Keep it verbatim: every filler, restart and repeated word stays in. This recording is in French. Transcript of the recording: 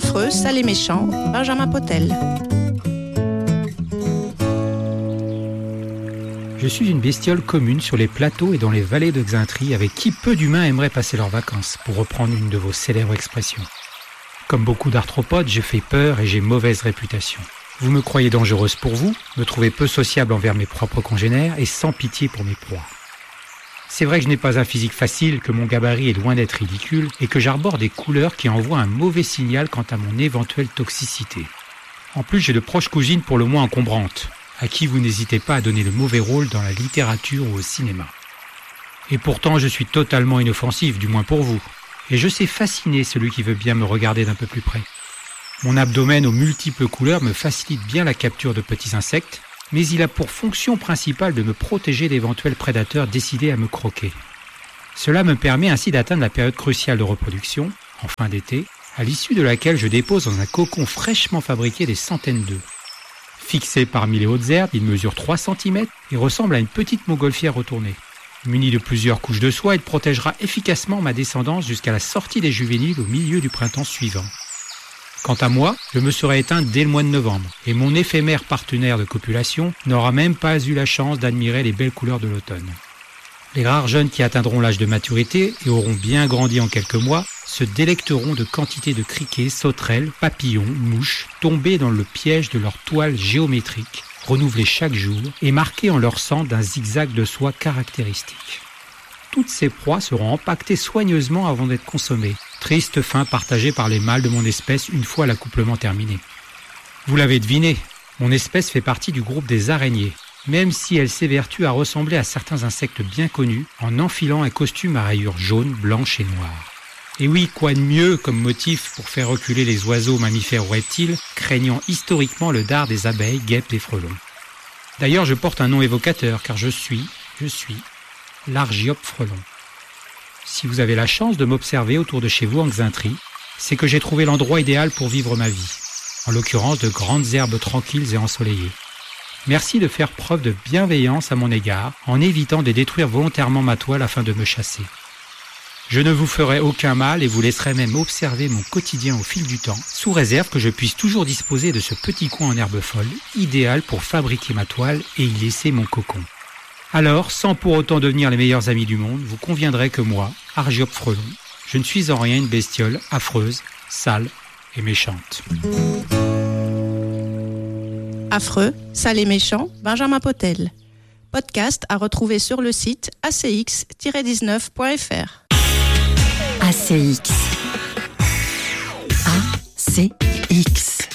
Affreux, sale et méchant, Benjamin Potel. Je suis une bestiole commune sur les plateaux et dans les vallées de Xaintree avec qui peu d'humains aimeraient passer leurs vacances, pour reprendre une de vos célèbres expressions. Comme beaucoup d'arthropodes, je fais peur et j'ai mauvaise réputation. Vous me croyez dangereuse pour vous, me trouvez peu sociable envers mes propres congénères et sans pitié pour mes proies. C'est vrai que je n'ai pas un physique facile, que mon gabarit est loin d'être ridicule et que j'arbore des couleurs qui envoient un mauvais signal quant à mon éventuelle toxicité. En plus, j'ai de proches cousines pour le moins encombrantes, à qui vous n'hésitez pas à donner le mauvais rôle dans la littérature ou au cinéma. Et pourtant, je suis totalement inoffensif, du moins pour vous. Et je sais fasciner celui qui veut bien me regarder d'un peu plus près. Mon abdomen aux multiples couleurs me facilite bien la capture de petits insectes, mais il a pour fonction principale de me protéger d'éventuels prédateurs décidés à me croquer. Cela me permet ainsi d'atteindre la période cruciale de reproduction, en fin d'été, à l'issue de laquelle je dépose dans un cocon fraîchement fabriqué des centaines d'œufs. Fixé parmi les hautes herbes, il mesure trois centimètres et ressemble à une petite montgolfière retournée. Muni de plusieurs couches de soie, il protégera efficacement ma descendance jusqu'à la sortie des juvéniles au milieu du printemps suivant. Quant à moi, je me serai éteint dès le mois de novembre, et mon éphémère partenaire de copulation n'aura même pas eu la chance d'admirer les belles couleurs de l'automne. Les rares jeunes qui atteindront l'âge de maturité et auront bien grandi en quelques mois se délecteront de quantités de criquets, sauterelles, papillons, mouches, tombés dans le piège de leur toile géométrique, renouvelée chaque jour et marquée en leur sang d'un zigzag de soie caractéristique. Toutes ces proies seront empaquetées soigneusement avant d'être consommées, triste fin partagée par les mâles de mon espèce une fois l'accouplement terminé. Vous l'avez deviné, mon espèce fait partie du groupe des araignées, même si elle s'évertue à ressembler à certains insectes bien connus en enfilant un costume à rayures jaunes, blanches et noires. Et oui, quoi de mieux comme motif pour faire reculer les oiseaux, mammifères ou reptiles, craignant historiquement le dard des abeilles, guêpes et frelons. D'ailleurs, je porte un nom évocateur, car je suis, je suis, l'Argiope frelon. Si vous avez la chance de m'observer autour de chez vous en Xaintree, c'est que j'ai trouvé l'endroit idéal pour vivre ma vie, en l'occurrence de grandes herbes tranquilles et ensoleillées. Merci de faire preuve de bienveillance à mon égard, en évitant de détruire volontairement ma toile afin de me chasser. Je ne vous ferai aucun mal et vous laisserai même observer mon quotidien au fil du temps, sous réserve que je puisse toujours disposer de ce petit coin en herbe folle, idéal pour fabriquer ma toile et y laisser mon cocon. Alors, sans pour autant devenir les meilleurs amis du monde, vous conviendrez que moi, Argiope frelon, je ne suis en rien une bestiole affreuse, sale et méchante. Affreux, sale et méchant, Benjamin Potel. Podcast à retrouver sur le site a c x tiret dix-neuf point f r. A C X. A C X.